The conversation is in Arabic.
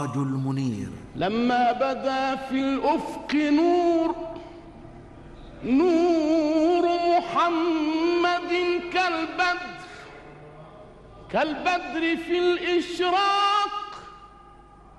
المنير. لما بدا في الأفق نور محمد كالبدر في الإشراق